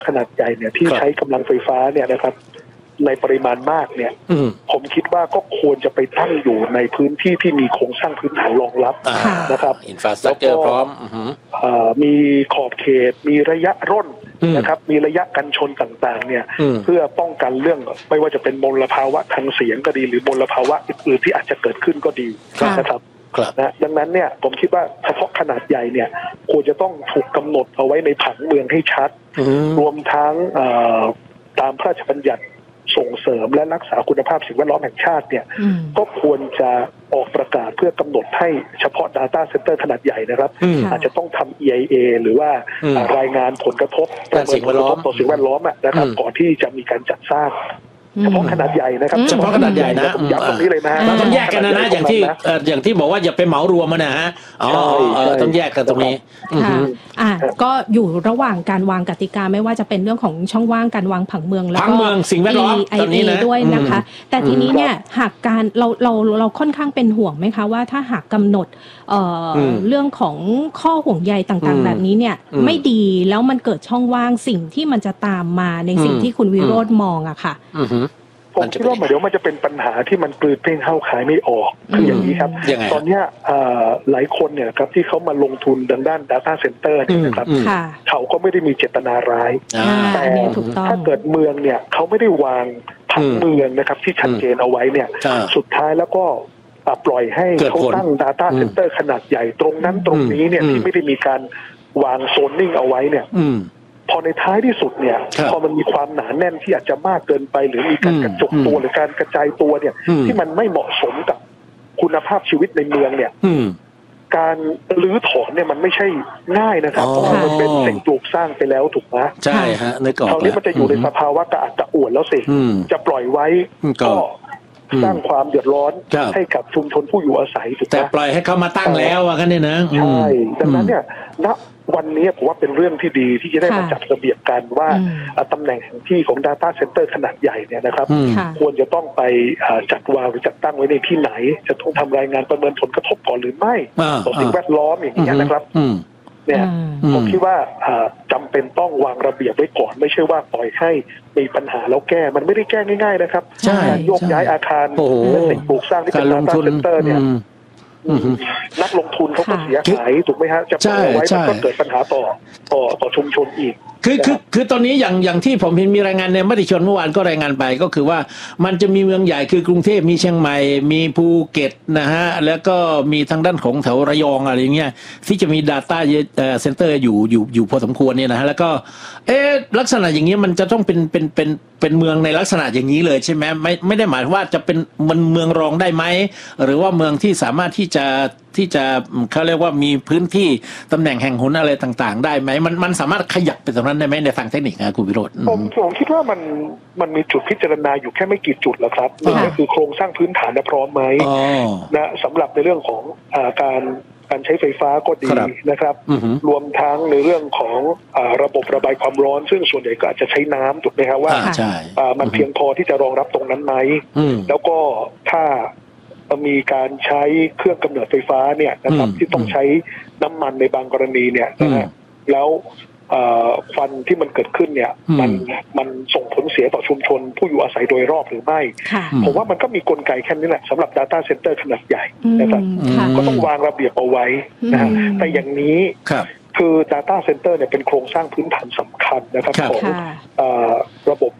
ขนาดใหญ่เนี่ยที่ใช้กำลังไฟฟ้าเนี่ยนะครับในปริมาณมากเนี่ยผมคิดว่าก็ควรจะไปตั้งอยู่ในพื้นที่ที่มีโครงสร้างพื้นฐานรองรับนะครับอินฟราสตรัคเจอร์พร้อมมีขอบเขตมีระยะร่นนะครับมีระยะกันชนต่างๆเนี่ยเพื่อป้องกันเรื่องไม่ว่าจะเป็นมลภาวะทางเสียงก็ดีหรือมลภาวะอื่นๆที่อาจจะเกิดขึ้นก็ดีนะครับนะดังนั้นเนี่ยผมคิดว่าเฉพาะขนาดใหญ่เนี่ยควรจะต้องถูกกำหนดเอาไว้ในผังเมืองให้ชัดรวมทั้งตามพระราชบัญญัติส่งเสริมและรักษาคุณภาพสิ่งแวดล้อมแห่งชาติเนี่ยก็ควรจะออกประกาศเพื่อกำหนดให้เฉพาะ Data Center ขนาดใหญ่นะครับอาจจะต้องทำ EIA หรือว่ารายงานผลกระทบประเมินผลกระทบต่อสิ่งแวดล้อมนะครับก่อนที่จะมีการจัดสร้างเฉพาะขนาดใหญ่นะครับเฉพาะขนาดใหญ่นะผมย้ำตรงนี้เลยนะเราต้องแยกกันนะอย่างที่บอกว่าอย่าไปเหมารวมมันนะฮะต้องแยกกันตรงนี้ก็อยู่ระหว่างการวางกติกาไม่ว่าจะเป็นเรื่องของช่องว่างการวางผังเมืองแล้วก็สิ่งแวดล้อมตอนนี้นะด้วยนะคะแต่ทีนี้เนี่ยหากการเราค่อนข้างเป็นห่วงไหมคะว่าถ้าหากกำหนดเรื่องของข้อห่วงใยต่างๆแบบนี้เนี่ยไม่ดีแล้วมันเกิดช่องว่างสิ่งที่มันจะตามมาในสิ่งที่คุณวิโรจน์มองอะค่ะผมคิดว่าเดี๋ยวมันจะเป็นปัญหาที่มันกลืนเป็นเข้าขายไม่ออกคืออย่างนี้ครับตอนนี้หลายคนเนี่ยครับที่เขามาลงทุนด้าน Data Center เนี่ยนะครับเขาก็ไม่ได้มีเจตนาร้ายแต่ถ้าเกิดเมืองเนี่ยเขาไม่ได้วางผังเมืองนะครับที่ชัดเจนเอาไว้เนี่ยสุดท้ายแล้วก็ปล่อยให้เขาตั้ง Data Center ขนาดใหญ่ตรงนั้นตรงนี้เนี่ยที่ไม่ได้มีการวางโซนนิ่งเอาไว้เนี่ยพอในท้ายที่สุดเนี่ยพอมันมีความหนาแน่นที่อาจจะมากเกินไปหรือมีการกระจุกตัวหรือการกระจายตัวเนี่ยที่มันไม่เหมาะสมกับคุณภาพชีวิตในเมืองเนี่ยการรื้อถอนเนี่ยมันไม่ใช่ง่ายนะครับเพราะมันเป็นสิ่งปลูกสร้างไปแล้วถูกไหมใช่ฮะในก่อนคราวนี้มันจะอยู่ในสภาวะกระอักกระอ่วนแล้วสิจะปล่อยไว้ก็สร้างความเดือดร้อนให้กับชุมชนผู้อยู่อาศัยถูกไหมแต่ปล่อยให้เขามาตั้งแล้วว่ากันเนี่ยนะใช่ดังนั้นเนี่ยณวันนี้ผมว่าเป็นเรื่องที่ดีที่จะได้มาจัดระเบียบกันว่าตำแหน่งแห่งที่ของ Data Center ขนาดใหญ่เนี่ยนะครับควรจะต้องไปจัดวางหรือจัดตั้งไว้ในที่ไหนจะต้องทำรายงานประเมินผลกระทบก่อนหรือไม่ต่อสิ่งแวดล้อมอย่างนี้นะครับเนี่ยผมคิดว่าจำเป็นต้องวางระเบียบไว้ก่อนไม่ใช่ว่าปล่อยให้มีปัญหาแล้วแก้มันไม่ได้แก้ง่ายๆนะครับการโยกย้ายอาคารและสิ่งปลูกสร้างที่เป็น Data Center เนี่ยนักลงทุนเขาก็เสียหายถูกไหมฮะจะปล่อยไว้มันก็เกิดปัญหาต่อชุมชนอีกคือตอนนี้อย่างที่ผมเห็นมีรายงานในมติชนเมื่อวานก็รายงานไปก็คือว่ามันจะมีเมืองใหญ่คือกรุงเทพมีเชียงใหม่มีภูเก็ตนะฮะแล้วก็มีทางด้านของแถวระยองอะไรเงี้ยที่จะมี Data Center อยู่พอสมควรเนี่ยนะฮะแล้วก็ลักษณะอย่างนี้มันจะต้องเป็นเมืองในลักษณะอย่างนี้เลยใช่ไหมไม่ได้หมายว่าจะเป็นเมืองรองได้ไหมหรือว่าเมืองที่สามารถที่จะเขาเรียกว่ามีพื้นที่ตำแหน่งแห่งหนอะไรต่างๆได้ไหมมันสามารถขยับไปตรงนั้นได้ไหมในทางเทคนิคนะคุณวิโรจน์ผมคิดว่ามันมีจุดพิจารณาอยู่แค่ไม่กี่จุดแล้วครับนั่นก็คือโครงสร้างพื้นฐานพร้อมไหมนะสำหรับในเรื่องของการใช้ไฟฟ้าก็ดีนะครับรวมทั้งในเรื่องของระบบระบายความร้อนซึ่งส่วนใหญ่ก็อาจจะใช้น้ำถูกไหมครับว่ามันเพียงพอที่จะรองรับตรงนั้นไหมแล้วก็ถ้ามีการใช้เครื่องกำเนิดไฟฟ้าเนี่ยนะครับที่ต้องใช้น้ำมันในบางกรณีเนี่ยนะแล้วควันที่มันเกิดขึ้นเนี่ยมันส่งผลเสียต่อชุมชนผู้อยู่อาศัยโดยรอบหรือไม่ผมว่ามันก็มีกลไกแค่นี้แหละสำหรับ Data Center ขนาดใหญ่นะครับก็ต้องวางระเบียบเอาไว้นะแต่อย่างนี้คือ Data Center เนี่ยเป็นโครงสร้างพื้นฐานสำคัญนะครับของระบบ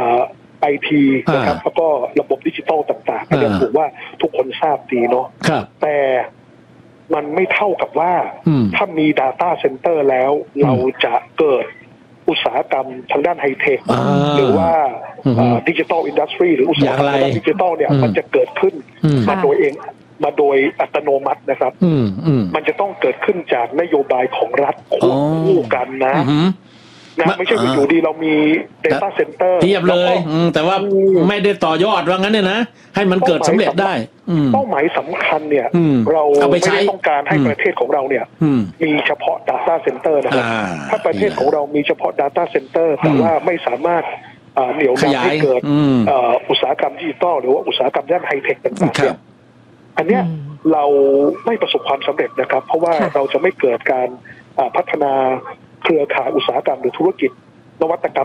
IT นะครับแล้วก็ระบบดิจิทัลต่างๆอันนี้ผมว่าทุกคนทราบดีเนาะแต่มันไม่เท่ากับว่าถ้ามี Data Center แล้วเราจะเกิดอุตสาหกรรมทางด้านไฮเทคหรือว่าดิจิทัลอินดัสทรีหรืออุตสาหกรรมดิจิทัลเนี่ยมันจะเกิดขึ้นมาโดยอัตโนมัตินะครับมันจะต้องเกิดขึ้นจากนโยบายของรัฐควบคู่กันนะไม่ใช่ว่าอยู่ดีเรามี Data Center เทียบเลยแต่ว่าไม่ได้ต่อยอดว่างั้นเนี่ยนะให้มันเกิดสำเร็จได้เป้าหมายสำคัญเนี่ยเราไม่ได้ต้องการให้ประเทศของเราเนี่ยมีเฉพาะ Data Center นะครับถ้าประเทศของเรามีเฉพาะ Data Center แต่ว่าไม่สามารถเหนี่ยวนำให้เกิดอุตสาหกรรมดิจิทัลหรือว่าอุตสาหกรรมด้านไฮเทคต่างๆเนี่ยอันเนี้ยเราไม่ประสบความสำเร็จนะครับเพราะว่าเราจะไม่เกิดการพัฒนาเครือข่ายอุตสาหกรรมหรือธุรกิจนวัตกรรม